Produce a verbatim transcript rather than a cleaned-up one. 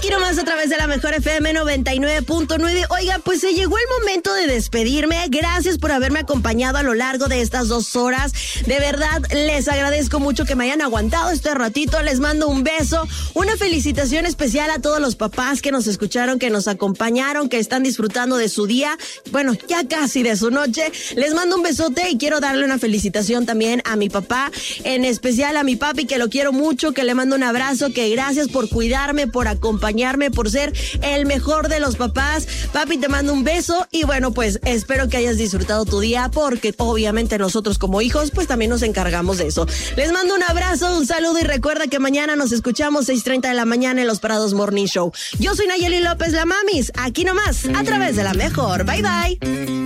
Aquí nomás a través de la Mejor F M noventa y nueve punto nueve. Oiga, pues se llegó el momento de despedirme. Gracias por haberme acompañado a lo largo de estas dos horas. De verdad, les agradezco mucho que me hayan aguantado este ratito. Les mando un beso, una felicitación especial a todos los papás que nos escucharon, que nos acompañaron, que están disfrutando de su día. Bueno, ya casi de su noche. Les mando un besote y quiero darle una felicitación también a mi papá, en especial a mi papi, que lo quiero mucho, que le mando un abrazo, que gracias por cuidarme, por acompañarme, por ser el mejor de los papás. Papi, te mando un beso y bueno, pues espero que hayas disfrutado tu día, porque obviamente nosotros como hijos pues también nos encargamos de eso. Les mando un abrazo, un saludo y recuerda que mañana nos escuchamos seis treinta de la mañana en Los Parados Morning Show. Yo soy Nayeli López, la Mamis, aquí nomás, a través de la Mejor. Bye, bye.